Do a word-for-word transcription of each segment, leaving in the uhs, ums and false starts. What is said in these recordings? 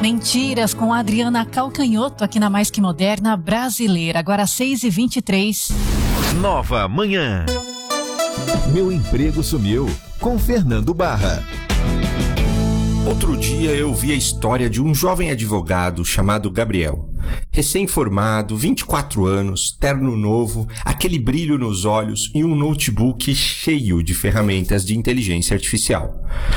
Mentiras com a Adriana Calcanhoto aqui na Mais Que Moderna Brasileira. Agora seis e vinte e três. Nova Manhã. Meu emprego sumiu com Fernando Barra. Outro dia eu vi a história de um jovem advogado chamado Gabriel. Recém-formado, vinte e quatro anos, terno novo, aquele brilho nos olhos e um notebook cheio de ferramentas de inteligência artificial.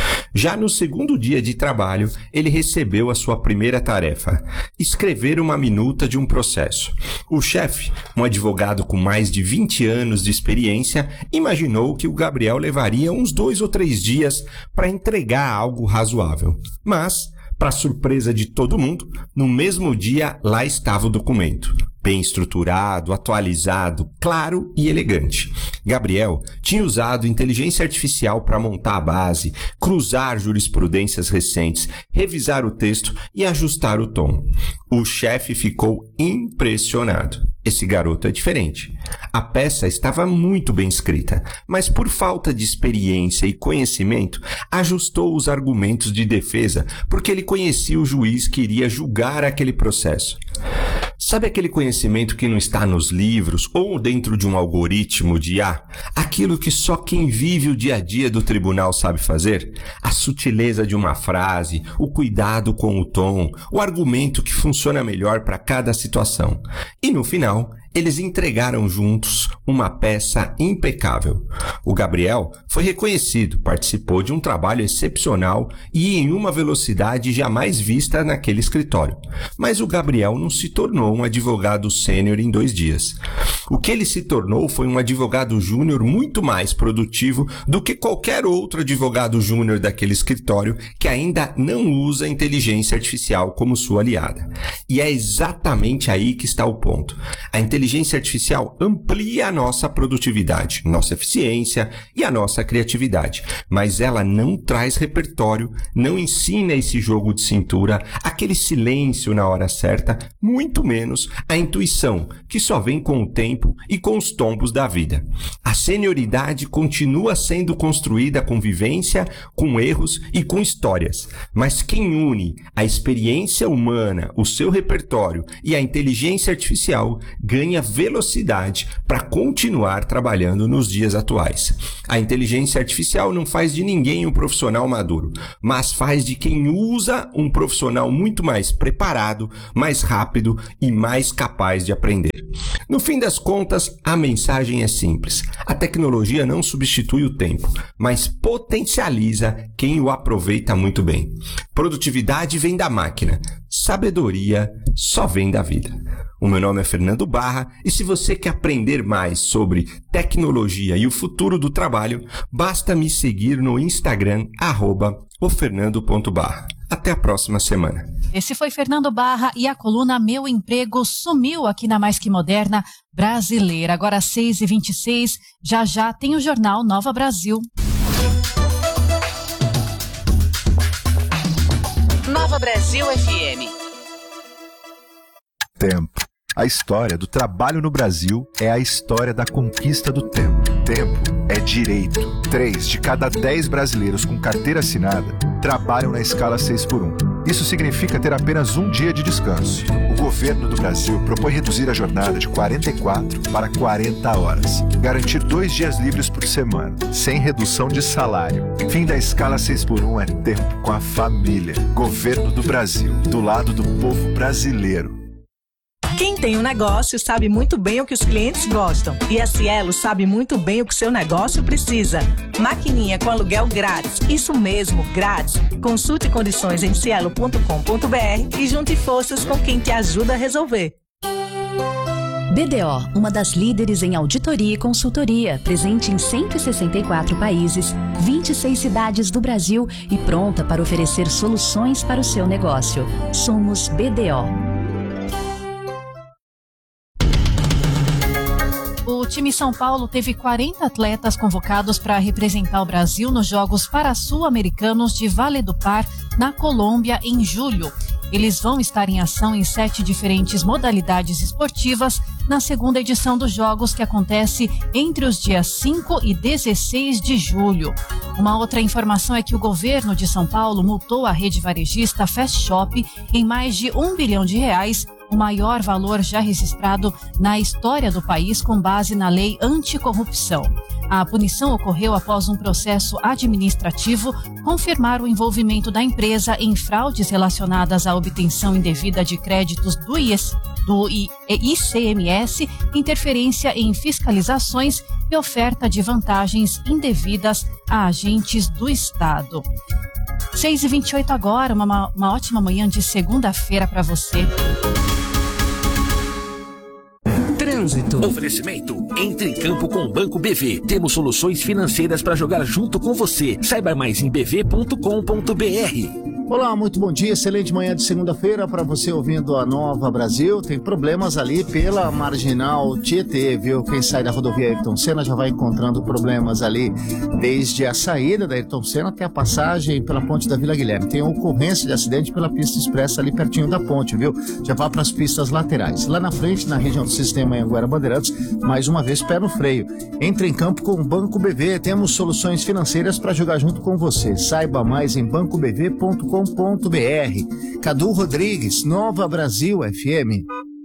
Já no segundo dia de trabalho, ele recebeu a sua primeira tarefa: escrever uma minuta de um processo. O chefe, um advogado com mais de vinte anos de experiência, imaginou que o Gabriel levaria uns dois ou três dias para entregar algo razoável. Mas, para surpresa de todo mundo, no mesmo dia lá estava o documento. Bem estruturado, atualizado, claro e elegante. Gabriel tinha usado inteligência artificial para montar a base, cruzar jurisprudências recentes, revisar o texto e ajustar o tom. O chefe ficou impressionado. Esse garoto é diferente. A peça estava muito bem escrita, mas por falta de experiência e conhecimento, ajustou os argumentos de defesa porque ele conhecia o juiz que iria julgar aquele processo. Sabe aquele conhecimento que não está nos livros ou dentro de um algoritmo de I A? Aquilo que só quem vive o dia a dia do tribunal sabe fazer? A sutileza de uma frase, o cuidado com o tom, o argumento que funciona melhor para cada situação. E no final, eles entregaram juntos uma peça impecável. O Gabriel foi reconhecido, participou de um trabalho excepcional e em uma velocidade jamais vista naquele escritório. Mas o Gabriel não se tornou um advogado sênior em dois dias. O que ele se tornou foi um advogado júnior muito mais produtivo do que qualquer outro advogado júnior daquele escritório que ainda não usa inteligência artificial como sua aliada. E é exatamente aí que está o ponto. A inteligência artificial amplia a nossa produtividade, nossa eficiência e a nossa criatividade, mas ela não traz repertório, não ensina esse jogo de cintura, aquele silêncio na hora certa, muito menos a intuição, que só vem com o tempo e com os tombos da vida. A senioridade continua sendo construída com vivência, com erros e com histórias, mas quem une a experiência humana, o seu repertório e a inteligência artificial ganha velocidade para continuar trabalhando nos dias atuais. A inteligência artificial não faz de ninguém um profissional maduro, mas faz de quem usa um profissional muito mais preparado, mais rápido e mais capaz de aprender. No fim das contas, a mensagem é simples. A tecnologia não substitui o tempo, mas potencializa quem o aproveita muito bem. Produtividade vem da máquina, sabedoria só vem da vida. O meu nome é Fernando Barra e se você quer aprender mais sobre tecnologia e o futuro do trabalho, basta me seguir no Instagram, arroba ofernando.barra. Até a próxima semana. Esse foi Fernando Barra e a coluna Meu Emprego Sumiu aqui na Mais Que Moderna Brasileira. Agora seis e vinte e seis, já já tem o jornal Nova Brasil. Nova Brasil F M. Tempo. A história do trabalho no Brasil é a história da conquista do tempo. Tempo é direito. Três de cada dez brasileiros com carteira assinada trabalham na escala seis por um. Isso significa ter apenas um dia de descanso. O governo do Brasil propõe reduzir a jornada de quarenta e quatro para quarenta horas. Garantir dois dias livres por semana, sem redução de salário. Fim da escala seis por um é tempo com a família. Governo do Brasil, do lado do povo brasileiro. Quem tem um negócio sabe muito bem o que os clientes gostam. E a Cielo sabe muito bem o que seu negócio precisa. Maquininha com aluguel grátis. Isso mesmo, grátis. Consulte condições em cielo ponto com ponto br e junte forças com quem te ajuda a resolver. B D O, uma das líderes em auditoria e consultoria, presente em cento e sessenta e quatro países, vinte e seis cidades do Brasil e pronta para oferecer soluções para o seu negócio. Somos B D O. O time São Paulo teve quarenta atletas convocados para representar o Brasil nos Jogos Parasul-Americanos de Valledupar, na Colômbia, em julho. Eles vão estar em ação em sete diferentes modalidades esportivas, na segunda edição dos Jogos, que acontece entre os dias cinco e dezesseis de julho. Uma outra informação é que o governo de São Paulo multou a rede varejista Fast Shop em mais de um bilhão de reais, o maior valor já registrado na história do país com base na lei anticorrupção. A punição ocorreu após um processo administrativo confirmar o envolvimento da empresa em fraudes relacionadas à obtenção indevida de créditos do, I S, do I C M S, interferência em fiscalizações e oferta de vantagens indevidas a agentes do Estado. seis e vinte e oito agora, uma, uma ótima manhã de segunda-feira para você. Trânsito. Oferecimento. Entre em campo com o Banco B V. Temos soluções financeiras para jogar junto com você. Saiba mais em b v ponto com ponto b r. Olá, muito bom dia, excelente manhã de segunda-feira para você ouvindo a Nova Brasil. Tem problemas ali pela Marginal Tietê, viu? Quem sai da rodovia Ayrton Senna já vai encontrando problemas ali desde a saída da Ayrton Senna até a passagem pela ponte da Vila Guilherme. Tem ocorrência de acidente pela pista expressa ali pertinho da ponte, viu? Já vá para as pistas laterais. Lá na frente, na região do Sistema Anhanguera Bandeirantes, mais uma vez pé no freio. Entre em campo com o Banco B V. Temos soluções financeiras para jogar junto com você. Saiba mais em banco b v ponto com ponto b r. Cadu Rodrigues, Nova Brasil F M.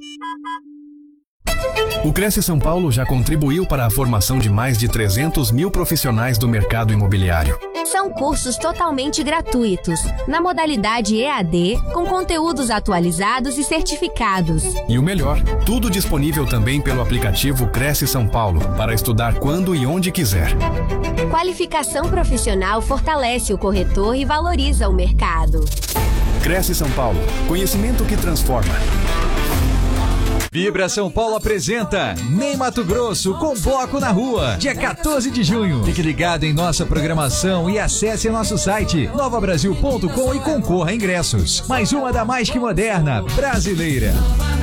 O Cresce São Paulo já contribuiu para a formação de mais de trezentos mil profissionais do mercado imobiliário. São cursos totalmente gratuitos, na modalidade E A D, com conteúdos atualizados e certificados. E o melhor, tudo disponível também pelo aplicativo Cresce São Paulo, para estudar quando e onde quiser. Qualificação profissional fortalece o corretor e valoriza o mercado. Cresce São Paulo, conhecimento que transforma. Vibra São Paulo apresenta Nem Mato Grosso com Bloco na Rua, dia quatorze de junho. Fique ligado em nossa programação e acesse nosso site nova brasil ponto com e concorra a ingressos. Mais uma da mais que moderna brasileira.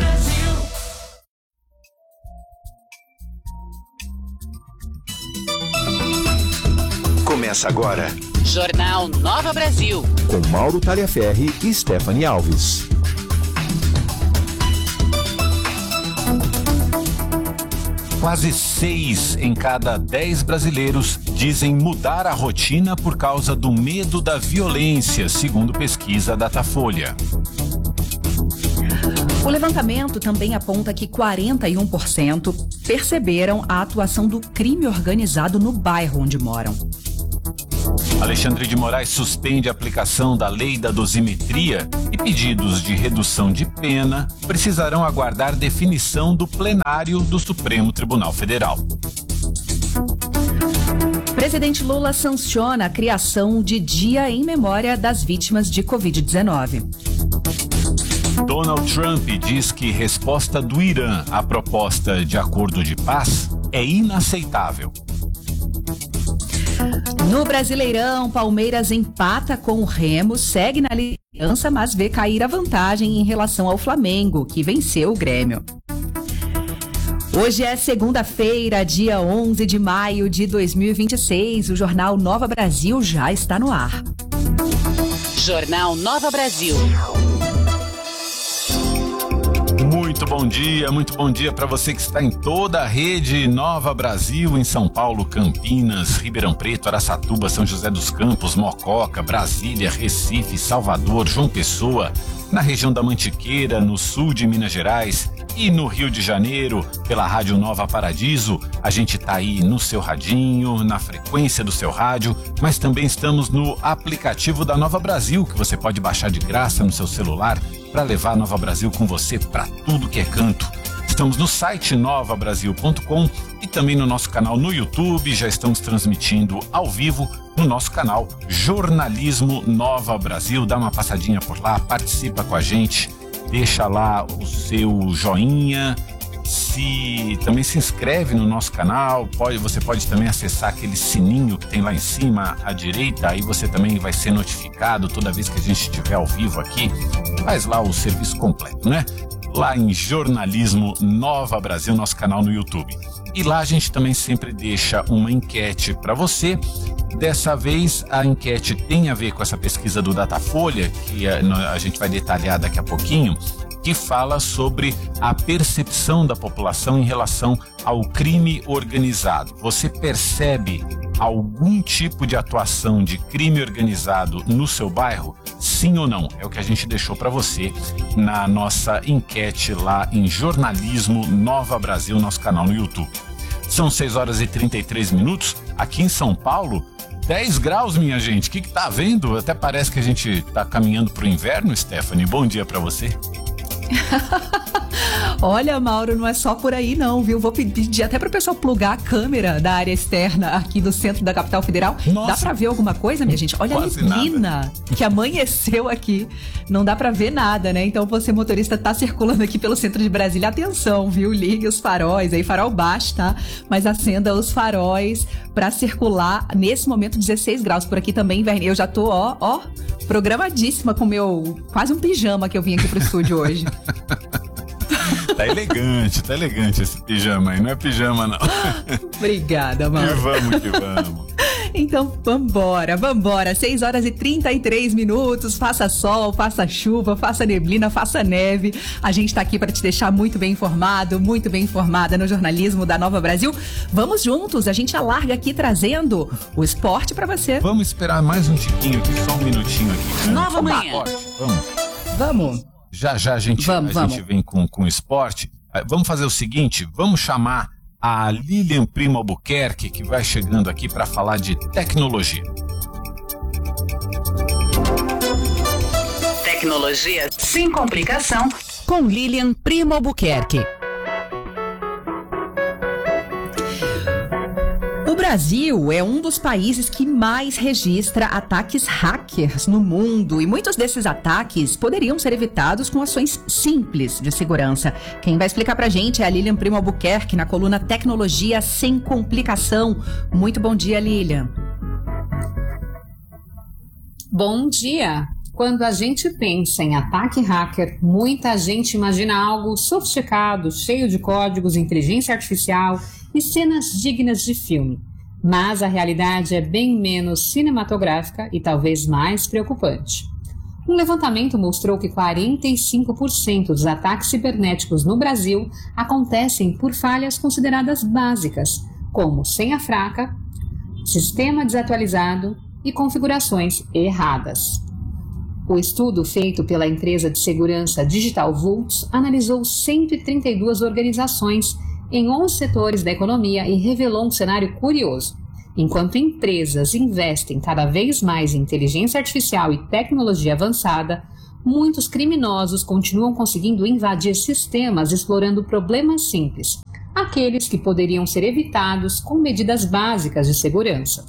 Começa agora Jornal Nova Brasil, com Mauro Taliaferri e Stephanie Alves. Quase seis em cada dez brasileiros dizem mudar a rotina por causa do medo da violência, segundo pesquisa Datafolha. O levantamento também aponta que quarenta e um por cento perceberam a atuação do crime organizado no bairro onde moram. Alexandre de Moraes suspende a aplicação da lei da dosimetria e pedidos de redução de pena precisarão aguardar definição do plenário do Supremo Tribunal Federal. Presidente Lula sanciona a criação de dia em memória das vítimas de covid dezenove. Donald Trump diz que resposta do Irã à proposta de acordo de paz é inaceitável. No Brasileirão, Palmeiras empata com o Remo, segue na liderança, mas vê cair a vantagem em relação ao Flamengo, que venceu o Grêmio. Hoje é segunda-feira, dia onze de maio de dois mil e vinte e seis. O Jornal Nova Brasil já está no ar. Jornal Nova Brasil. Muito bom dia, muito bom dia para você que está em toda a rede Nova Brasil, em São Paulo, Campinas, Ribeirão Preto, Araçatuba, São José dos Campos, Mococa, Brasília, Recife, Salvador, João Pessoa, na região da Mantiqueira, no sul de Minas Gerais e no Rio de Janeiro, pela Rádio Nova Paradiso. A gente tá aí no seu radinho, na frequência do seu rádio, mas também estamos no aplicativo da Nova Brasil, que você pode baixar de graça no seu celular para levar a Nova Brasil com você para tudo que é canto. Estamos no site nova brasil ponto com e também no nosso canal no YouTube. Já estamos transmitindo ao vivo no nosso canal Jornalismo Nova Brasil. Dá uma passadinha por lá, participa com a gente, deixa lá o seu joinha, se também se inscreve no nosso canal. Pode, você pode também acessar aquele sininho que tem lá em cima à direita, aí você também vai ser notificado toda vez que a gente estiver ao vivo aqui. Faz lá o serviço completo, né? Lá em Jornalismo Nova Brasil, nosso canal no YouTube. E lá a gente também sempre deixa uma enquete para você. Dessa vez a enquete tem a ver com essa pesquisa do Datafolha, que a, a gente vai detalhar daqui a pouquinho, que fala sobre a percepção da população em relação ao crime organizado. Você percebe algum tipo de atuação de crime organizado no seu bairro? Sim ou não? É o que a gente deixou para você na nossa enquete lá em Jornalismo Nova Brasil, nosso canal no YouTube. São seis horas e trinta e três minutos. Aqui em São Paulo, dez graus, minha gente. O que que tá vendo? Até parece que a gente tá caminhando pro inverno, Stephanie. Bom dia para você. Olha, Mauro, não é só por aí não, viu? Vou pedir até para o pessoal plugar a câmera da área externa aqui do centro da capital federal. Nossa. Dá para ver alguma coisa, minha gente? Olha Quase a neblina que amanheceu aqui. Não dá para ver nada, né? Então você, motorista, tá circulando aqui pelo centro de Brasília. Atenção, viu? Ligue os faróis aí, farol baixo, tá? Mas acenda os faróis para circular. Nesse momento, dezesseis graus. Por aqui também, eu já tô, ó, ó, programadíssima com meu quase um pijama que eu vim aqui pro estúdio hoje. Tá elegante, tá elegante esse pijama aí, não é pijama não. Obrigada, Mauro. Que vamos, que vamos. Então, vambora, vambora. seis horas e trinta e três minutos. Faça sol, faça chuva, faça neblina, faça neve. A gente tá aqui para te deixar muito bem informado, muito bem informada no jornalismo da Nova Brasil. Vamos juntos, a gente alarga aqui trazendo o esporte para você. Vamos esperar mais um tiquinho aqui, só um minutinho aqui. Nova Manhã. Vamos. Vamos. Já, já a gente, vamos, a vamos. gente vem com, com esporte. Vamos fazer o seguinte, vamos chamar a Lilian Primo Albuquerque, que vai chegando aqui para falar de tecnologia. Tecnologia sem complicação com Lilian Primo Albuquerque. O Brasil é um dos países que mais registra ataques hackers no mundo e muitos desses ataques poderiam ser evitados com ações simples de segurança. Quem vai explicar pra gente é a Lilian Primo Albuquerque na coluna Tecnologia Sem Complicação. Muito bom dia, Lilian. Bom dia! Quando a gente pensa em ataque hacker, muita gente imagina algo sofisticado, cheio de códigos, inteligência artificial e cenas dignas de filme. Mas a realidade é bem menos cinematográfica e talvez mais preocupante. Um levantamento mostrou que quarenta e cinco por cento dos ataques cibernéticos no Brasil acontecem por falhas consideradas básicas, como senha fraca, sistema desatualizado e configurações erradas. O estudo feito pela empresa de segurança Digital Vults analisou cento e trinta e duas organizações em onze setores da economia e revelou um cenário curioso. Enquanto empresas investem cada vez mais em inteligência artificial e tecnologia avançada, muitos criminosos continuam conseguindo invadir sistemas explorando problemas simples, aqueles que poderiam ser evitados com medidas básicas de segurança.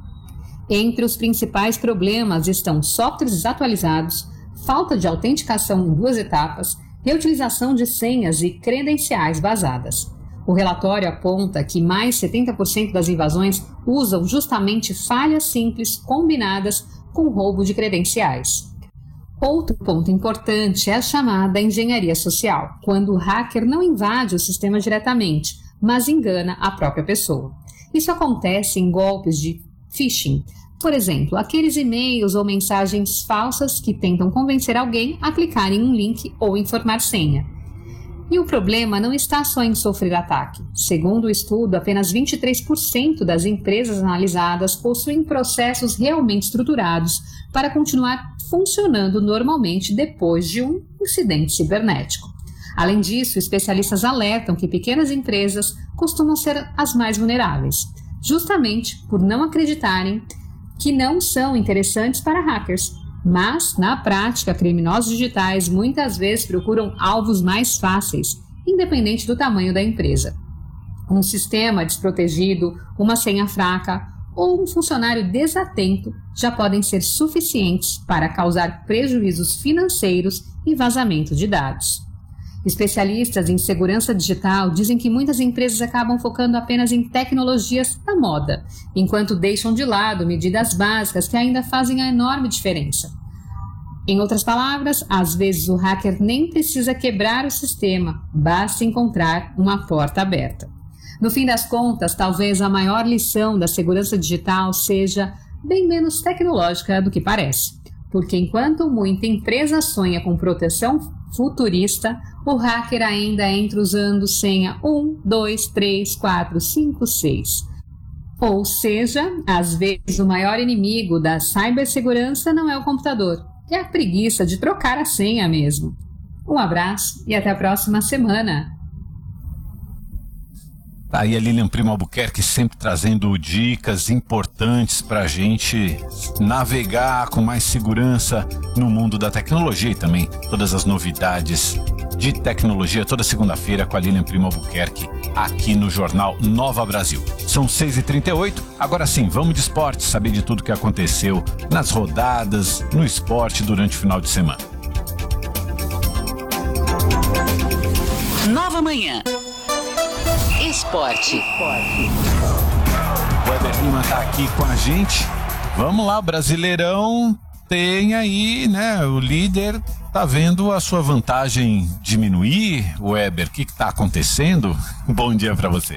Entre os principais problemas estão softwares desatualizados, falta de autenticação em duas etapas, reutilização de senhas e credenciais vazadas. O relatório aponta que mais setenta por cento das invasões usam justamente falhas simples combinadas com roubo de credenciais. Outro ponto importante é a chamada engenharia social, quando o hacker não invade o sistema diretamente, mas engana a própria pessoa. Isso acontece em golpes de phishing. Por exemplo, aqueles e-mails ou mensagens falsas que tentam convencer alguém a clicar em um link ou informar senha. E o problema não está só em sofrer ataque. Segundo o estudo, apenas vinte e três por cento das empresas analisadas possuem processos realmente estruturados para continuar funcionando normalmente depois de um incidente cibernético. Além disso, especialistas alertam que pequenas empresas costumam ser as mais vulneráveis, justamente por não acreditarem que não são interessantes para hackers. Mas, na prática, criminosos digitais muitas vezes procuram alvos mais fáceis, independente do tamanho da empresa. Um sistema desprotegido, uma senha fraca ou um funcionário desatento já podem ser suficientes para causar prejuízos financeiros e vazamento de dados. Especialistas em segurança digital dizem que muitas empresas acabam focando apenas em tecnologias da moda, enquanto deixam de lado medidas básicas que ainda fazem a enorme diferença. Em outras palavras, às vezes o hacker nem precisa quebrar o sistema, basta encontrar uma porta aberta. No fim das contas, talvez a maior lição da segurança digital seja bem menos tecnológica do que parece. Porque enquanto muita empresa sonha com proteção futurista, o hacker ainda entra usando senha um, dois, três, quatro, cinco, seis. Ou seja, às vezes o maior inimigo da cibersegurança não é o computador, é a preguiça de trocar a senha mesmo. Um abraço e até a próxima semana. Tá aí a Lilian Primo Albuquerque sempre trazendo dicas importantes para a gente navegar com mais segurança no mundo da tecnologia e também todas as novidades de tecnologia toda segunda-feira com a Lilian Primo Albuquerque aqui no Jornal Nova Brasil. São seis e trinta e oito, agora sim, vamos de esporte, saber de tudo que aconteceu nas rodadas, no esporte durante o final de semana. Nova Manhã. Esporte. O Weber Lima tá aqui com a gente. Vamos lá, o Brasileirão tem aí, né? O líder tá vendo a sua vantagem diminuir. Weber, o que que tá acontecendo? Bom dia para você.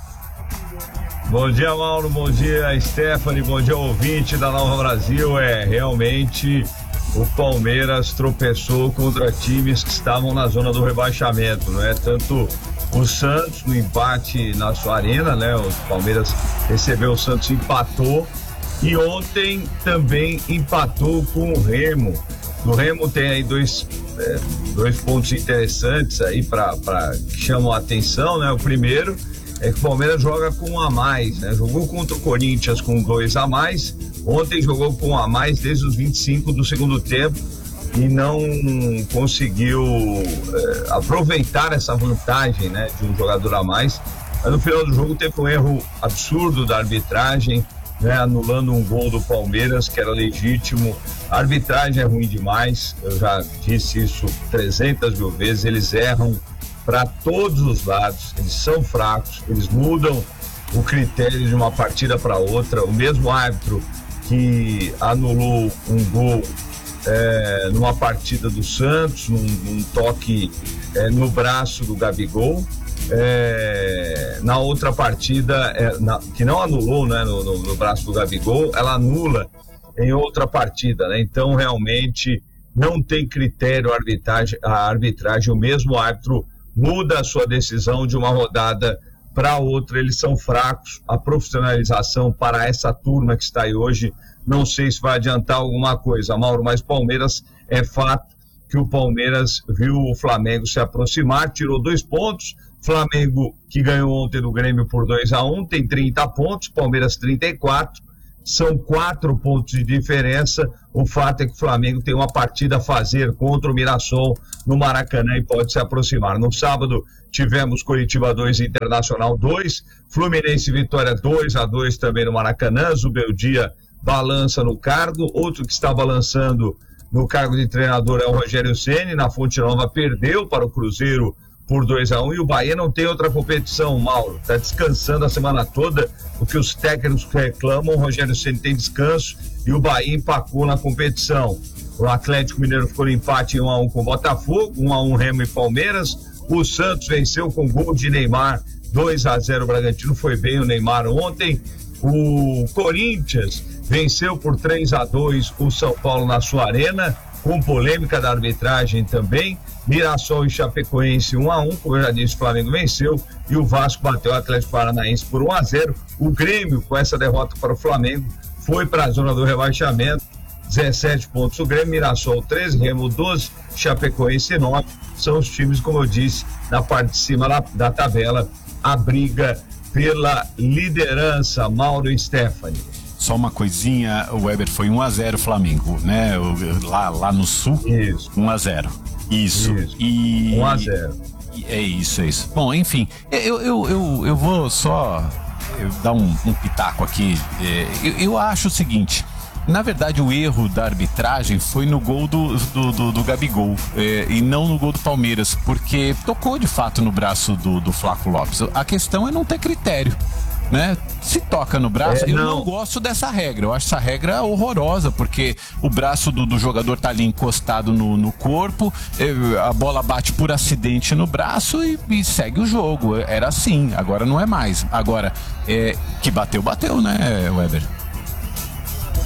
Bom dia, Mauro. Bom dia, Stephanie. Bom dia, ouvinte da Nova Brasil. É, realmente o Palmeiras tropeçou contra times que estavam na zona do rebaixamento, não é? Tanto o Santos no empate na sua arena, né? O Palmeiras recebeu o Santos, empatou, e ontem também empatou com o Remo. O Remo tem aí dois, é, dois pontos interessantes aí para que chamam a atenção, né? O primeiro é que o Palmeiras joga com um a mais, né? Jogou contra o Corinthians com dois a mais, ontem jogou com um a mais desde os vinte e cinco do segundo tempo e não conseguiu é, aproveitar essa vantagem, né, de um jogador a mais. Mas no final do jogo teve um erro absurdo da arbitragem, né, anulando um gol do Palmeiras que era legítimo. A arbitragem é ruim demais, eu já disse isso trezentas mil vezes, eles erram para todos os lados, eles são fracos, eles mudam o critério de uma partida para outra. O mesmo árbitro que anulou um gol É, numa partida do Santos, num, num toque é, no braço do Gabigol, é, na outra partida, é, na, que não anulou, né, no, no, no braço do Gabigol, ela anula em outra partida, né? Então realmente não tem critério a arbitragem, a arbitragem, o mesmo árbitro muda a sua decisão de uma rodada para outra, eles são fracos. A profissionalização para essa turma que está aí hoje, não sei se vai adiantar alguma coisa, Mauro, mas Palmeiras, é fato que o Palmeiras viu o Flamengo se aproximar, tirou dois pontos. Flamengo, que ganhou ontem do Grêmio por dois a um, tem trinta pontos, Palmeiras trinta e quatro, são quatro pontos de diferença. O fato é que o Flamengo tem uma partida a fazer contra o Mirassol no Maracanã e pode se aproximar. No sábado tivemos Coritiba dois, Internacional dois, Fluminense Vitória dois a dois também no Maracanã. Zubeldia balança no cargo, outro que está balançando no cargo de treinador é o Rogério Ceni. Na Fonte Nova perdeu para o Cruzeiro por dois a um, e o Bahia não tem outra competição, Mauro, está descansando a semana toda, o que os técnicos reclamam. O Rogério Ceni tem descanso e o Bahia empacou na competição. O Atlético Mineiro ficou no empate em um a um com o Botafogo, um a um Remo e Palmeiras. O Santos venceu com gol de Neymar, dois a zero. O Bragantino foi bem, o Neymar ontem. O Corinthians venceu por três a dois o São Paulo na sua arena, com polêmica da arbitragem também. Mirassol e Chapecoense um a um, como eu já disse, o Flamengo venceu e o Vasco bateu o Atlético Paranaense por um a zero. O Grêmio, com essa derrota para o Flamengo, foi para a zona do rebaixamento, dezessete pontos o Grêmio, Mirassol treze, Remo doze, Chapecoense nove. São os times, como eu disse, na parte de cima da, da tabela, a briga pela liderança. Mauro e Stephanie. Só uma coisinha, o Weber, foi um a zero Flamengo, né? Lá, lá no Sul, isso. um a zero. Isso. isso. E... um a zero. É isso, é isso. Bom, enfim, eu, eu, eu, eu vou só eu dar um, um pitaco aqui. Eu, eu acho o seguinte, na verdade o erro da arbitragem foi no gol do, do, do, do Gabigol, é, e não no gol do Palmeiras, porque tocou de fato no braço do, do Flaco Lopes. A questão é não ter critério, né? Se toca no braço, é, eu não. não gosto dessa regra, eu acho essa regra horrorosa, porque o braço do, do jogador tá ali encostado no, no corpo, a bola bate por acidente no braço e, e segue o jogo. Era assim, agora não é mais. Agora, é, que bateu, bateu, né, Weber?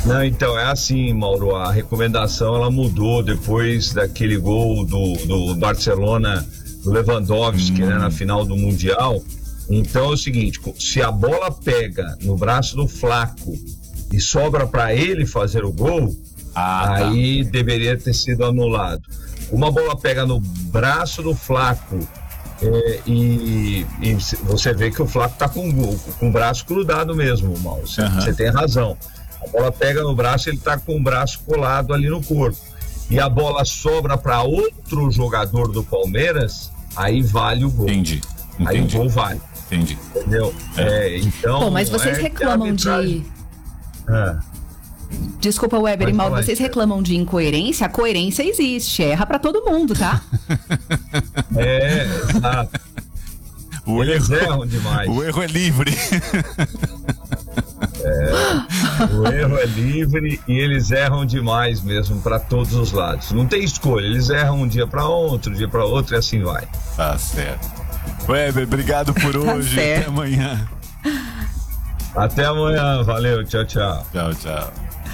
Não, então, é assim, Mauro, a recomendação ela mudou depois daquele gol do, do Barcelona, do Lewandowski, hum. né, na final do Mundial. Então é o seguinte, se a bola pega no braço do Flaco e sobra para ele fazer o gol, ah, aí tá. deveria ter sido anulado. Uma bola pega no braço do Flaco é, e, e você vê que o Flaco tá com, com o braço grudado mesmo, Mauro. Você, uhum. você tem razão. A bola pega no braço, ele tá com o braço colado ali no corpo. E a bola sobra para outro jogador do Palmeiras, aí vale o gol. Entendi. Entendi. Aí o gol vale. Entendi. Entendeu? É. É, então, Bom, mas vocês é reclamam de... É. Desculpa, Weber e Mauro, vocês reclamam de incoerência? A coerência existe, erra pra todo mundo, tá? É, exato. O Eles erro, erram demais. O erro é livre. É, o erro é livre e eles erram demais mesmo para todos os lados. Não tem escolha, eles erram um dia para outro, um dia para outro e assim vai. Tá certo. Weber, obrigado por hoje. Tá certo. Até amanhã. Até amanhã, valeu, tchau, tchau. Tchau, tchau.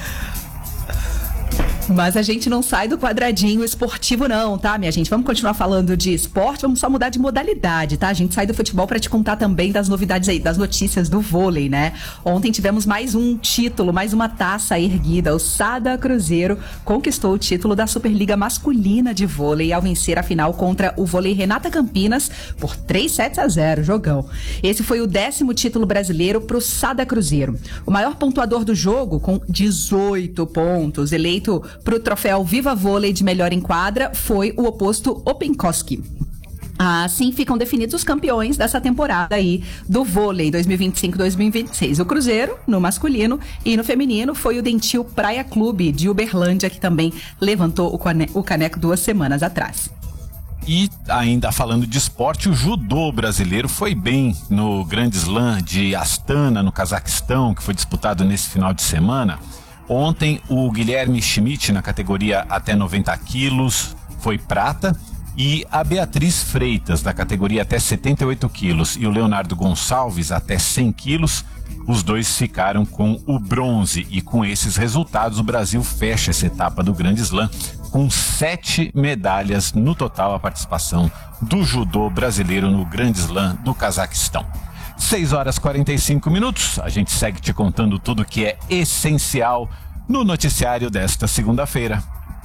Mas a gente não sai do quadradinho esportivo não, tá, minha gente? Vamos continuar falando de esporte, vamos só mudar de modalidade, tá? A gente sai do futebol para te contar também das novidades aí, das notícias do vôlei, né? Ontem tivemos mais um título, mais uma taça erguida. O Sada Cruzeiro conquistou o título da Superliga Masculina de Vôlei ao vencer a final contra o Vôlei Renata Campinas por três sets a zero, jogão. Esse foi o décimo título brasileiro pro Sada Cruzeiro. O maior pontuador do jogo, com dezoito pontos, eleito para o troféu Viva Vôlei de melhor em quadra, foi o oposto Openkoski. Assim ficam definidos os campeões dessa temporada aí do vôlei dois mil e vinte e cinco dois mil e vinte e seis. O Cruzeiro, no masculino, e no feminino foi o Dentil Praia Clube de Uberlândia, que também levantou o, cane- o caneco duas semanas atrás. E ainda falando de esporte, o judô brasileiro foi bem no Grande Slam de Astana, no Cazaquistão, que foi disputado nesse final de semana. Ontem, o Guilherme Schmidt, na categoria até noventa quilos, foi prata. E a Beatriz Freitas, da categoria até setenta e oito quilos, e o Leonardo Gonçalves, até cem quilos, os dois ficaram com o bronze. E com esses resultados, o Brasil fecha essa etapa do Grande Slam com sete medalhas no total, a participação do judô brasileiro no Grande Slam do Cazaquistão. seis horas e quarenta e cinco minutos, a gente segue te contando tudo o que é essencial no noticiário desta segunda-feira.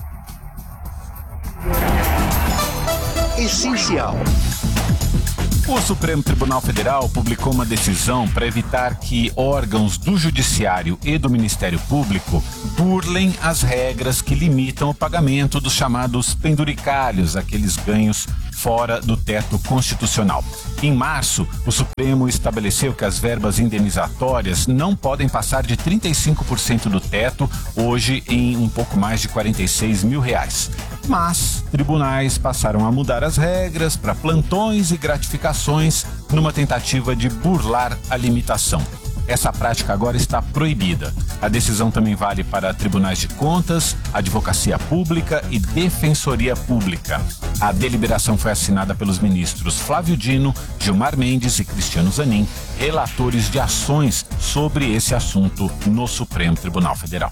Essencial. O Supremo Tribunal Federal publicou uma decisão para evitar que órgãos do Judiciário e do Ministério Público burlem as regras que limitam o pagamento dos chamados penduricalhos, aqueles ganhos fora do teto constitucional. Em março, o Supremo estabeleceu que as verbas indenizatórias não podem passar de trinta e cinco por cento do teto, hoje em um pouco mais de quarenta e seis mil reais. Mas tribunais passaram a mudar as regras para plantões e gratificações numa tentativa de burlar a limitação. Essa prática agora está proibida. A decisão também vale para tribunais de contas, advocacia pública e defensoria pública. A deliberação foi assinada pelos ministros Flávio Dino, Gilmar Mendes e Cristiano Zanin, relatores de ações sobre esse assunto no Supremo Tribunal Federal.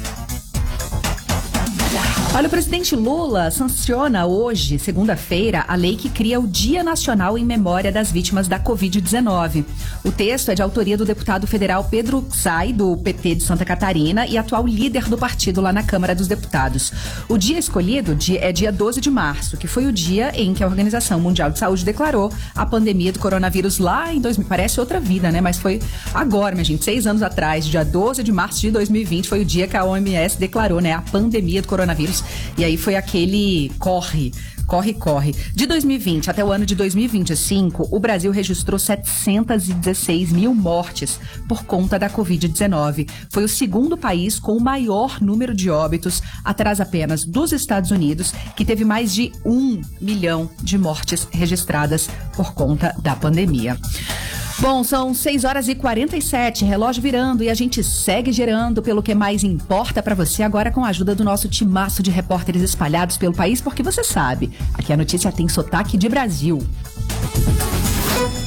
Olha, o presidente Lula sanciona hoje, segunda-feira, a lei que cria o Dia Nacional em Memória das Vítimas da covid dezenove. O texto é de autoria do deputado federal Pedro Xay, do P T de Santa Catarina, e atual líder do partido lá na Câmara dos Deputados. O dia escolhido é dia doze de março, que foi o dia em que a Organização Mundial de Saúde declarou a pandemia do coronavírus lá em dois mil. Parece outra vida, né? Mas foi agora, minha gente, seis anos atrás, dia doze de março de dois mil e vinte, foi o dia que a O M S declarou, né, a pandemia do coronavírus. E aí foi aquele corre, corre, corre. De dois mil e vinte até o ano de dois mil e vinte e cinco, o Brasil registrou setecentos e dezesseis mil mortes por conta da covid dezenove. Foi o segundo país com o maior número de óbitos, atrás apenas dos Estados Unidos, que teve mais de um milhão de mortes registradas por conta da pandemia. Bom, são seis horas e quarenta e sete, relógio virando, e a gente segue gerando pelo que mais importa para você agora com a ajuda do nosso timaço de repórteres espalhados pelo país, porque você sabe, aqui a notícia tem sotaque de Brasil.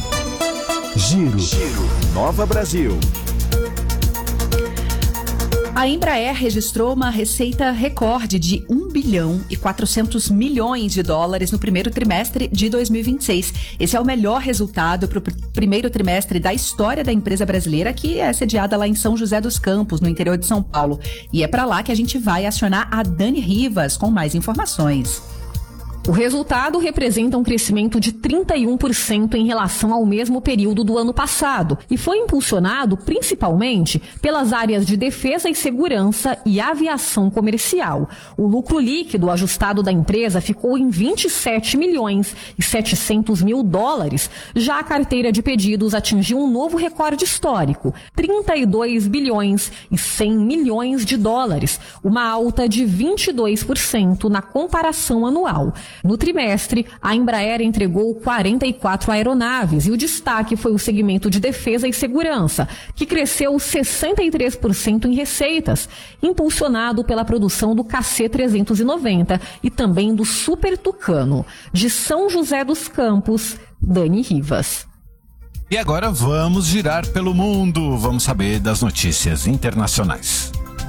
Giro, Giro. Nova Brasil. A Embraer registrou uma receita recorde de um bilhão e quatrocentos milhões de dólares no primeiro trimestre de dois mil e vinte e seis. Esse é o melhor resultado para o pr- primeiro trimestre da história da empresa brasileira, que é sediada lá em São José dos Campos, no interior de São Paulo. E é para lá que a gente vai acionar a Dani Rivas com mais informações. O resultado representa um crescimento de trinta e um por cento em relação ao mesmo período do ano passado e foi impulsionado principalmente pelas áreas de defesa e segurança e aviação comercial. O lucro líquido ajustado da empresa ficou em vinte e sete milhões e setecentos mil dólares. Já a carteira de pedidos atingiu um novo recorde histórico, trinta e dois bilhões e cem milhões de dólares, uma alta de vinte e dois por cento na comparação anual. No trimestre, a Embraer entregou quarenta e quatro aeronaves e o destaque foi o segmento de defesa e segurança, que cresceu sessenta e três por cento em receitas, impulsionado pela produção do K C trezentos e noventa e também do Super Tucano. De São José dos Campos, Dani Rivas. E agora vamos girar pelo mundo, vamos saber das notícias internacionais.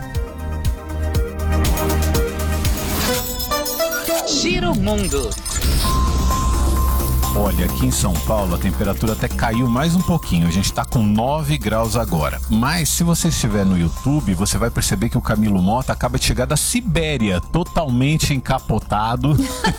Giro Mundo. Olha, aqui em São Paulo a temperatura até caiu mais um pouquinho. A gente está com nove graus agora. Mas se você estiver no YouTube, você vai perceber que o Camilo Mota acaba de chegar da Sibéria, totalmente encapotado.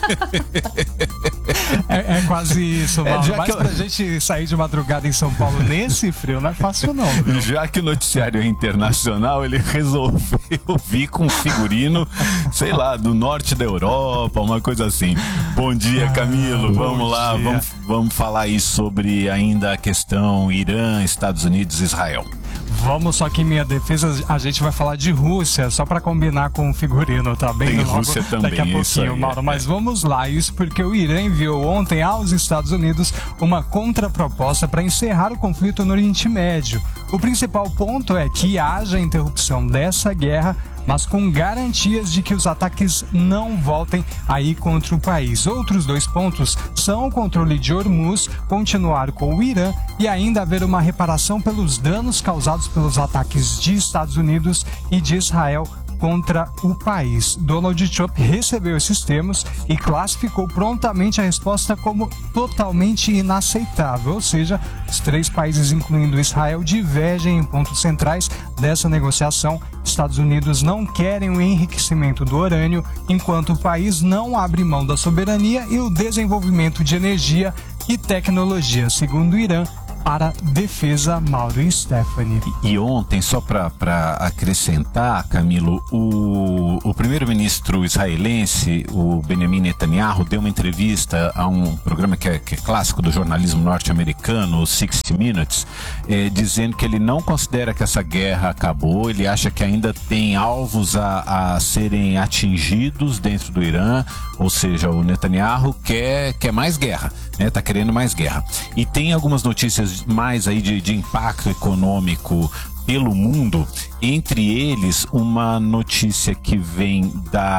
é, é quase isso, Mauro. É, já Mas que eu... pra gente sair de madrugada em São Paulo nesse frio não é fácil não, viu? Já que o noticiário é internacional, ele resolveu vir com um figurino, sei lá, do norte da Europa, uma coisa assim. Bom dia, Camilo. Ah, vamos lá, dia. Vamos, vamos falar aí sobre ainda a questão Irã, Estados Unidos e Israel. Vamos, só que em minha defesa a gente vai falar de Rússia, só para combinar com o figurino, tá bem? Tem logo, Rússia também, daqui a pouquinho, isso aí, Mauro. é. Mas vamos lá, isso porque o Irã enviou ontem aos Estados Unidos uma contraproposta para encerrar o conflito no Oriente Médio. O principal ponto é que haja interrupção dessa guerra, mas com garantias de que os ataques não voltem aí contra o país. Outros dois pontos são o controle de Hormuz, continuar com o Irã e ainda haver uma reparação pelos danos causados pelos ataques de Estados Unidos e de Israel contra o país. Donald Trump recebeu esses termos e classificou prontamente a resposta como totalmente inaceitável, ou seja, os três países, incluindo Israel, divergem em pontos centrais dessa negociação. Estados Unidos não querem o enriquecimento do urânio, enquanto o país não abre mão da soberania e o desenvolvimento de energia e tecnologia, segundo o Irã, para defesa, Mauro e Stephanie. E ontem, só para acrescentar, Camilo, o, o primeiro-ministro israelense, o Benjamin Netanyahu, deu uma entrevista a um programa que é, que é clássico do jornalismo norte-americano, o sixty minutes, eh, dizendo que ele não considera que essa guerra acabou, ele acha que ainda tem alvos a, a serem atingidos dentro do Irã, ou seja, o Netanyahu quer, quer mais guerra, né? Tá querendo mais guerra. E tem algumas notícias mais aí de, de impacto econômico pelo mundo, entre eles uma notícia que vem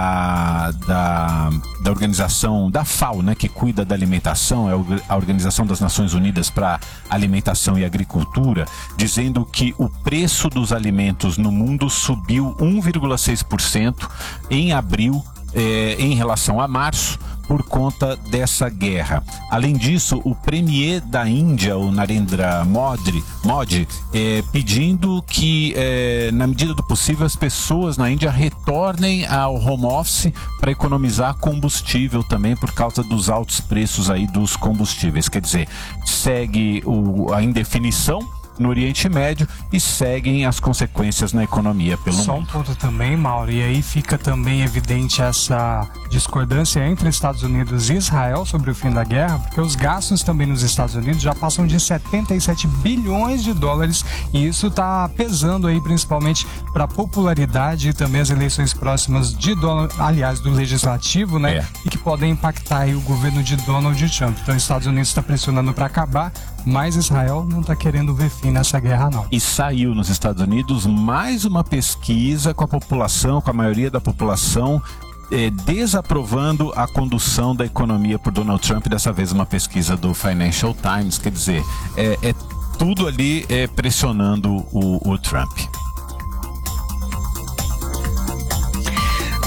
da, da, da organização, da FAO, né, que cuida da alimentação, é a Organização das Nações Unidas para Alimentação e Agricultura, dizendo que o preço dos alimentos no mundo subiu um vírgula seis por cento em abril eh, em relação a março, por conta dessa guerra. Além disso, o premier da Índia, o Narendra Modi, Modi é, pedindo que, é, na medida do possível, as pessoas na Índia retornem ao home office para economizar combustível também por causa dos altos preços aí dos combustíveis. Quer dizer, segue o, a indefinição no Oriente Médio e seguem as consequências na economia pelo Só mundo. um ponto também, Mauro, e aí fica também evidente essa discordância entre Estados Unidos e Israel sobre o fim da guerra, porque os gastos também nos Estados Unidos já passam de setenta e sete bilhões de dólares e isso está pesando aí principalmente para a popularidade e também as eleições próximas de Donald, aliás, do Legislativo, né? É. E que podem impactar aí o governo de Donald Trump. Então, os Estados Unidos está pressionando para acabar, mas Israel não está querendo ver fim nessa guerra, não. E saiu nos Estados Unidos mais uma pesquisa com a população, com a maioria da população eh, desaprovando a condução da economia por Donald Trump, dessa vez uma pesquisa do Financial Times, quer dizer, é, é tudo ali é, pressionando o, o Trump.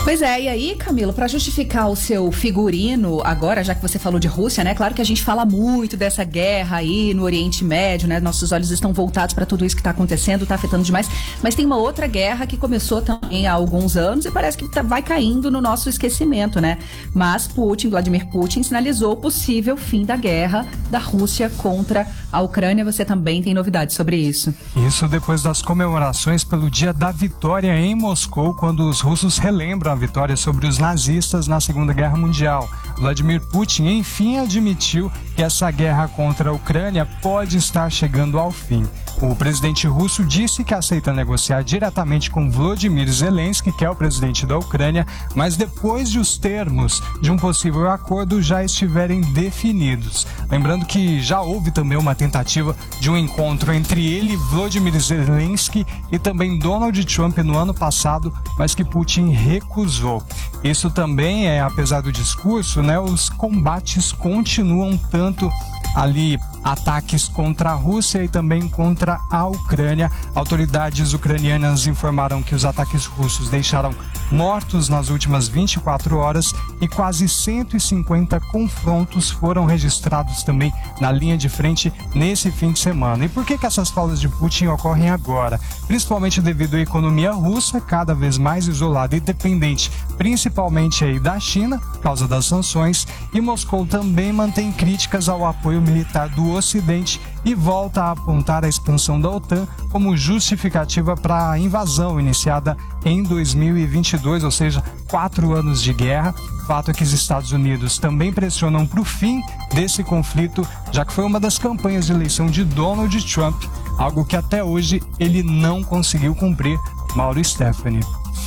Pois é, e aí, Camilo, para justificar o seu figurino agora, já que você falou de Rússia, né? Claro que a gente fala muito dessa guerra aí no Oriente Médio, né? Nossos olhos estão voltados para tudo isso que tá acontecendo, tá afetando demais. Mas tem uma outra guerra que começou também há alguns anos e parece que tá, vai caindo no nosso esquecimento, né? Mas Putin, Vladimir Putin, sinalizou o possível fim da guerra da Rússia contra a Ucrânia. Você também tem novidades sobre isso. Isso depois das comemorações pelo Dia da Vitória em Moscou, quando os russos relembram a vitória sobre os nazistas na Segunda Guerra Mundial. Vladimir Putin, enfim, admitiu que essa guerra contra a Ucrânia pode estar chegando ao fim. O presidente russo disse que aceita negociar diretamente com Volodymyr Zelensky, que é o presidente da Ucrânia, mas depois de os termos de um possível acordo já estiverem definidos. Lembrando que já houve também uma tentativa de um encontro entre ele, Volodymyr Zelensky, e também Donald Trump no ano passado, mas que Putin recusou. Isso também é, apesar do discurso, né, os combates continuam tanto ali, ataques contra a Rússia e também contra a Ucrânia. Autoridades ucranianas informaram que os ataques russos deixaram mortos nas últimas vinte e quatro horas e quase cento e cinquenta confrontos foram registrados também na linha de frente nesse fim de semana. E por que que essas falas de Putin ocorrem agora? Principalmente devido à economia russa, cada vez mais isolada e dependente, principalmente aí da China, por causa das sanções, e Moscou também mantém críticas ao apoio militar do Ocidente e volta a apontar a expansão da OTAN como justificativa para a invasão iniciada em dois mil e vinte e dois, ou seja, quatro anos de guerra. O fato é que os Estados Unidos também pressionam para o fim desse conflito, já que foi uma das campanhas de eleição de Donald Trump, algo que até hoje ele não conseguiu cumprir. Mauro Stephanie.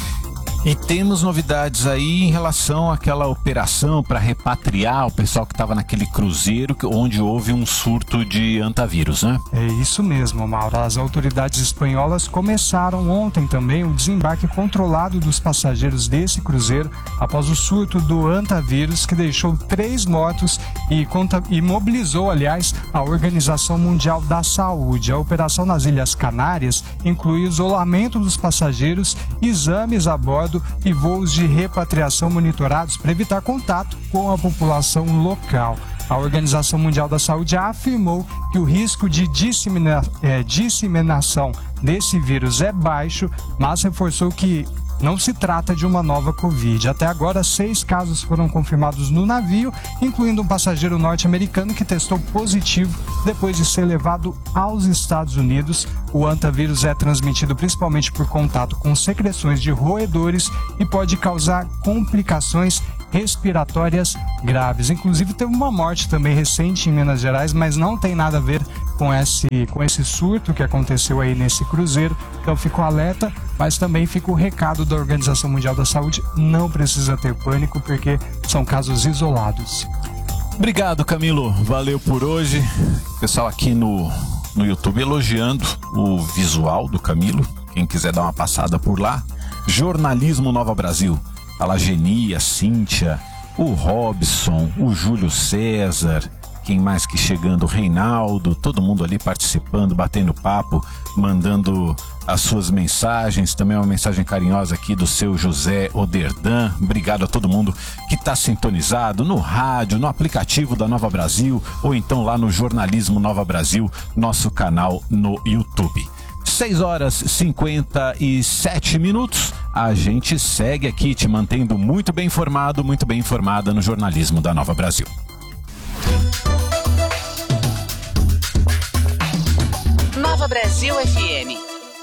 E temos novidades aí em relação àquela operação para repatriar o pessoal que estava naquele cruzeiro onde houve um surto de antavírus, né? É isso mesmo, Mauro. As autoridades espanholas começaram ontem também o desembarque controlado dos passageiros desse cruzeiro após o surto do antavírus, que deixou três mortos e, conta... e mobilizou, aliás, a Organização Mundial da Saúde. A operação nas Ilhas Canárias inclui isolamento dos passageiros, exames a bordo e voos de repatriação monitorados para evitar contato com a população local. A Organização Mundial da Saúde afirmou que o risco de dissemina, é, disseminação desse vírus é baixo, mas reforçou que não se trata de uma nova Covid. Até agora, seis casos foram confirmados no navio, incluindo um passageiro norte-americano que testou positivo depois de ser levado aos Estados Unidos. O antavírus é transmitido principalmente por contato com secreções de roedores e pode causar complicações respiratórias graves. Inclusive, teve uma morte também recente em Minas Gerais, mas não tem nada a ver com esse, com esse surto que aconteceu aí nesse cruzeiro. Então, fico alerta, mas também fica o recado da Organização Mundial da Saúde: não precisa ter pânico, porque são casos isolados. Obrigado, Camilo. Valeu por hoje. Pessoal aqui no, no YouTube elogiando o visual do Camilo. Quem quiser dar uma passada por lá. Jornalismo Nova Brasil. A Lagenia, Cíntia, o Robson, o Júlio César, quem mais que chegando, o Reinaldo, todo mundo ali participando, batendo papo, mandando as suas mensagens. Também uma mensagem carinhosa aqui do seu José Oderdan. Obrigado a todo mundo que está sintonizado no rádio, no aplicativo da Nova Brasil ou então lá no Jornalismo Nova Brasil, nosso canal no YouTube. seis horas e cinquenta e sete minutos. A gente segue aqui te mantendo muito bem informado, muito bem informada no jornalismo da Nova Brasil. Nova Brasil F M.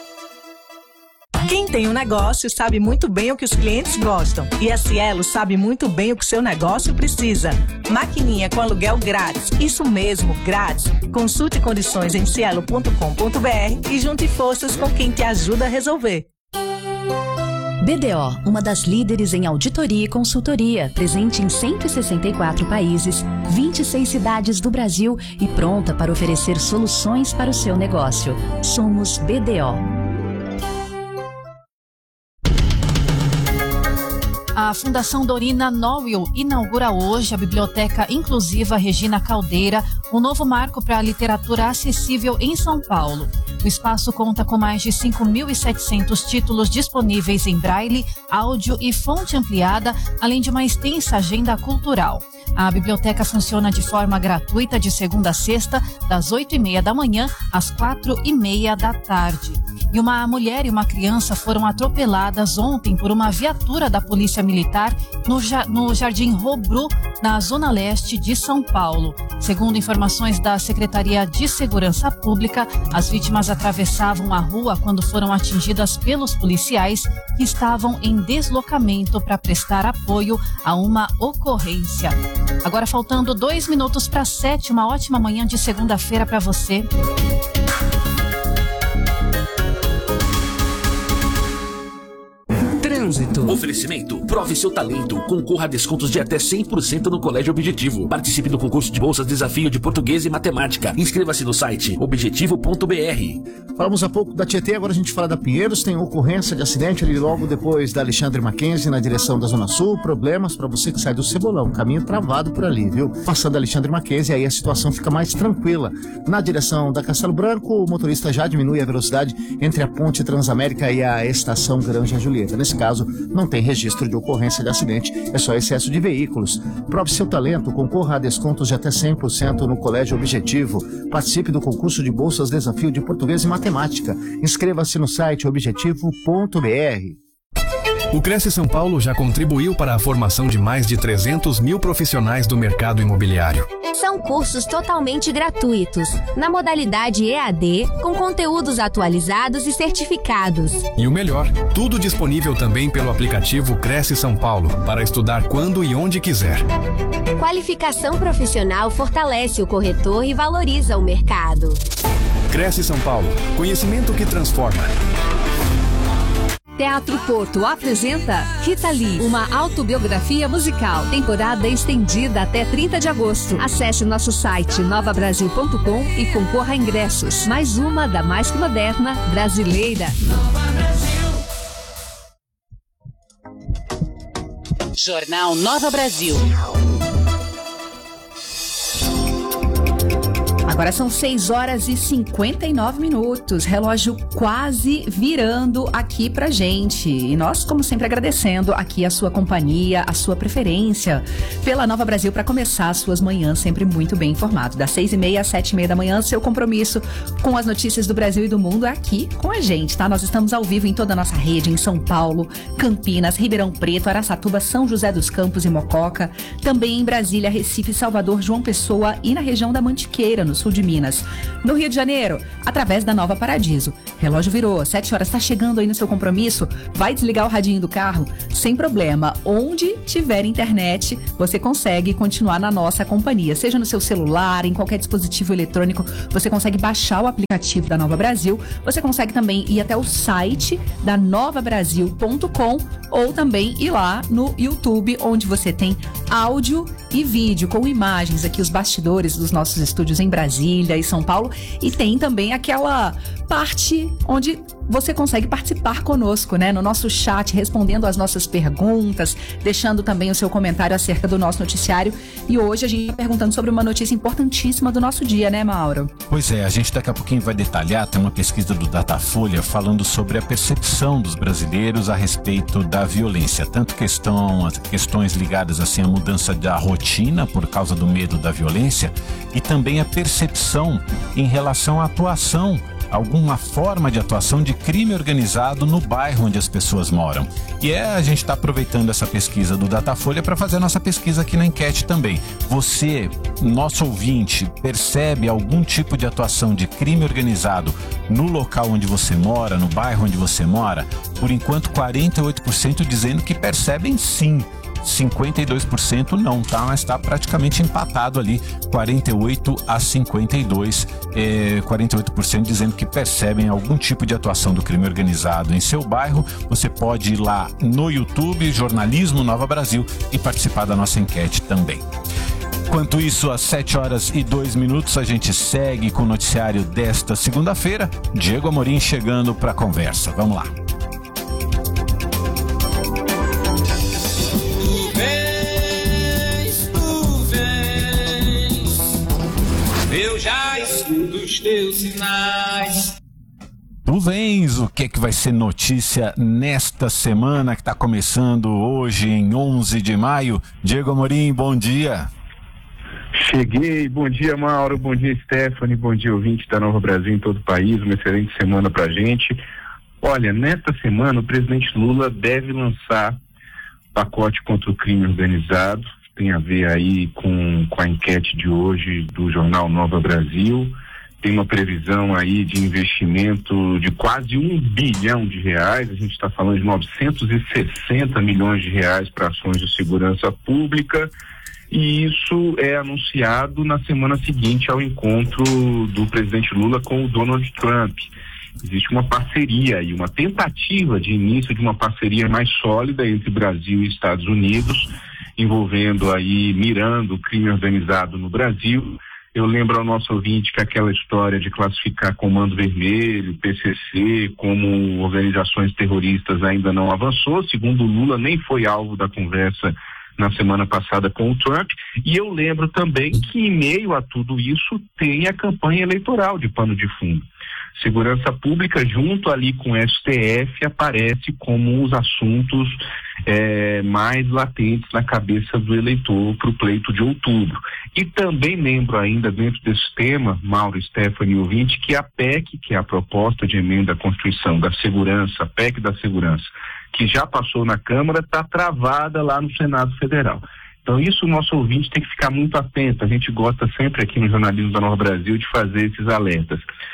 Quem tem um negócio sabe muito bem o que os clientes gostam. E a Cielo sabe muito bem o que seu negócio precisa. Maquininha com aluguel grátis. Isso mesmo, grátis. Consulte condições em cielo ponto com ponto br e junte forças com quem te ajuda a resolver. B D O, uma das líderes em auditoria e consultoria, presente em cento e sessenta e quatro países, vinte e seis cidades do Brasil e pronta para oferecer soluções para o seu negócio. Somos B D O. A Fundação Dorina Nowell inaugura hoje a Biblioteca Inclusiva Regina Caldeira, um novo marco para a literatura acessível em São Paulo. O espaço conta com mais de cinco mil e setecentos títulos disponíveis em braille, áudio e fonte ampliada, além de uma extensa agenda cultural. A biblioteca funciona de forma gratuita de segunda a sexta, das oito e meia da manhã às quatro e meia da tarde. E uma mulher e uma criança foram atropeladas ontem por uma viatura da Polícia Militar no, no Jardim Robru, na Zona Leste de São Paulo. Segundo informações da Secretaria de Segurança Pública, as vítimas atravessavam a rua quando foram atingidas pelos policiais que estavam em deslocamento para prestar apoio a uma ocorrência. Agora, faltando dois minutos para sete, uma ótima manhã de segunda-feira para você. Trânsito. Oferecimento. Prove seu talento. Concorra a descontos de até cem por cento no Colégio Objetivo. Participe do concurso de bolsas Desafio de Português e Matemática. Inscreva-se no site objetivo ponto b r. Falamos há pouco da Tietê, agora a gente fala da Pinheiros. Tem ocorrência de acidente ali logo depois da Alexandre Mackenzie, na direção da Zona Sul. Problemas para você que sai do Cebolão. Caminho travado por ali, viu? Passando a Alexandre Mackenzie, aí a situação fica mais tranquila. Na direção da Castelo Branco, o motorista já diminui a velocidade entre a Ponte Transamérica e a Estação Granja Julieta. Nesse caso, não tem registro de ocorrência de acidente, é só excesso de veículos. Prove seu talento, concorra a descontos de até cem por cento no Colégio Objetivo. Participe do concurso de bolsas Desafio de Português e Matemática. Inscreva-se no site objetivo ponto b r. O Cresce São Paulo já contribuiu para a formação de mais de trezentos mil profissionais do mercado imobiliário. São cursos totalmente gratuitos, na modalidade E A D, com conteúdos atualizados e certificados. E o melhor, tudo disponível também pelo aplicativo Cresce São Paulo, para estudar quando e onde quiser. Qualificação profissional fortalece o corretor e valoriza o mercado. Cresce São Paulo, conhecimento que transforma. Teatro Porto apresenta Rita Lee, uma autobiografia musical. Temporada estendida até trinta de agosto. Acesse nosso site nova brasil ponto com e concorra a ingressos. Mais uma da mais que moderna brasileira. Nova Brasil. Jornal Nova Brasil. Agora são seis horas e cinquenta e nove minutos, relógio quase virando aqui pra gente. E nós, como sempre, agradecendo aqui a sua companhia, a sua preferência pela Nova Brasil para começar as suas manhãs sempre muito bem informado. Das seis e meia às sete e meia da manhã, seu compromisso com as notícias do Brasil e do mundo é aqui com a gente, tá? Nós estamos ao vivo em toda a nossa rede, em São Paulo, Campinas, Ribeirão Preto, Araçatuba, São José dos Campos e Mococa. Também em Brasília, Recife, Salvador, João Pessoa e na região da Mantiqueira, no sul de Minas. No Rio de Janeiro, através da Nova Paradiso. Relógio virou, sete horas, está chegando aí no seu compromisso, vai desligar o radinho do carro? Sem problema, onde tiver internet, você consegue continuar na nossa companhia, seja no seu celular, em qualquer dispositivo eletrônico, você consegue baixar o aplicativo da Nova Brasil, você consegue também ir até o site da nova brasil ponto com ou também ir lá no YouTube, onde você tem áudio e vídeo com imagens aqui, os bastidores dos nossos estúdios em Brasília e São Paulo, e tem também aquela parte onde você consegue participar conosco, né? No nosso chat, respondendo às nossas perguntas, deixando também o seu comentário acerca do nosso noticiário. E hoje a gente está perguntando sobre uma notícia importantíssima do nosso dia, né, Mauro? Pois é, a gente daqui a pouquinho vai detalhar, tem uma pesquisa do Datafolha falando sobre a percepção dos brasileiros a respeito da violência, tanto questão, questões ligadas assim à mudança da rotina por causa do medo da violência e também a percepção em relação à atuação, alguma forma de atuação de crime organizado no bairro onde as pessoas moram. E é, a gente está aproveitando essa pesquisa do Datafolha para fazer a nossa pesquisa aqui na enquete também. Você, nosso ouvinte, percebe algum tipo de atuação de crime organizado no local onde você mora, no bairro onde você mora? Por enquanto, quarenta e oito por cento dizendo que percebem sim. cinquenta e dois por cento não, tá? Mas está praticamente empatado ali, quarenta e oito a cinquenta e dois, é, quarenta e oito por cento dizendo que percebem algum tipo de atuação do crime organizado em seu bairro. Você pode ir lá no YouTube, Jornalismo Nova Brasil, e participar da nossa enquete também. Enquanto isso, às sete horas e dois minutos, a gente segue com o noticiário desta segunda-feira. Diego Amorim chegando para a conversa. Vamos lá. Eu já escuto os teus sinais. Rubens, o que é que vai ser notícia nesta semana que está começando hoje em onze de maio? Diego Amorim, bom dia. Cheguei, bom dia Mauro, bom dia Stephanie, bom dia ouvinte da Nova Brasil em todo o país, uma excelente semana pra gente. Olha, nesta semana o presidente Lula deve lançar pacote contra o crime organizado, tem a ver aí com, com a enquete de hoje do jornal Nova Brasil, tem uma previsão aí de investimento de quase um bilhão de reais, a gente está falando de novecentos e sessenta milhões de reais para ações de segurança pública. E isso é anunciado na semana seguinte ao encontro do presidente Lula com o Donald Trump. Existe uma parceria e uma tentativa de início de uma parceria mais sólida entre Brasil e Estados Unidos, envolvendo aí, mirando o crime organizado no Brasil. Eu lembro ao nosso ouvinte que aquela história de classificar Comando Vermelho, P C C, como organizações terroristas ainda não avançou. Segundo Lula, nem foi alvo da conversa na semana passada com o Trump, e eu lembro também que em meio a tudo isso tem a campanha eleitoral de pano de fundo. Segurança pública junto ali com o S T F aparece como os assuntos é, mais latentes na cabeça do eleitor para o pleito de outubro. E também lembro ainda dentro desse tema, Mauro, Stephanie e ouvinte, que a P E C, que é a proposta de emenda à Constituição da Segurança, a P E C da Segurança, que já passou na Câmara, está travada lá no Senado Federal. Então isso o nosso ouvinte tem que ficar muito atento. A gente gosta sempre aqui no jornalismo da Nova Brasil de fazer esses alertas.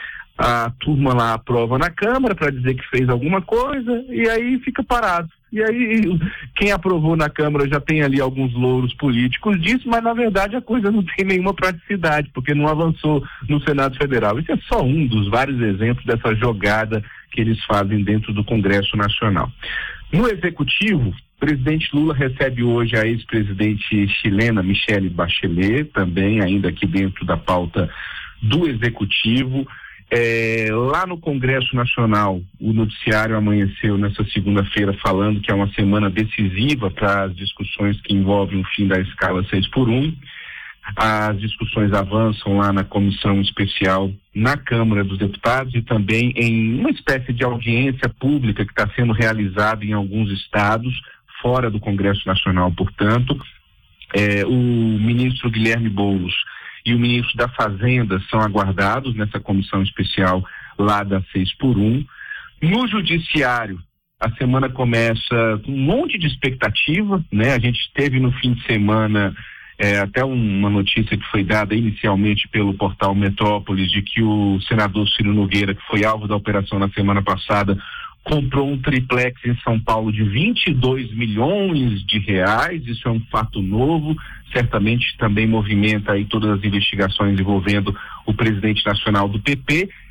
A turma lá aprova na Câmara para dizer que fez alguma coisa e aí fica parado. E aí quem aprovou na Câmara já tem ali alguns louros políticos disso, mas na verdade a coisa não tem nenhuma praticidade, porque não avançou no Senado Federal. Isso é só um dos vários exemplos dessa jogada que eles fazem dentro do Congresso Nacional. No Executivo, o presidente Lula recebe hoje a ex-presidente chilena Michelle Bachelet, também ainda aqui dentro da pauta do Executivo. É, lá no Congresso Nacional, o noticiário amanheceu nessa segunda-feira falando que é uma semana decisiva para as discussões que envolvem o fim da escala seis por um. As discussões avançam lá na comissão especial na Câmara dos Deputados e também em uma espécie de audiência pública que está sendo realizada em alguns estados, fora do Congresso Nacional, portanto. É, o ministro Guilherme Boulos e o ministro da Fazenda são aguardados nessa comissão especial lá da seis por um. No Judiciário, a semana começa com um monte de expectativa, né? A gente teve no fim de semana é, até uma notícia que foi dada inicialmente pelo portal Metrópolis de que o senador Ciro Nogueira, que foi alvo da operação na semana passada, comprou um triplex em São Paulo de vinte e dois milhões de reais. Isso é um fato novo, certamente também movimenta aí todas as investigações envolvendo o presidente nacional do P P,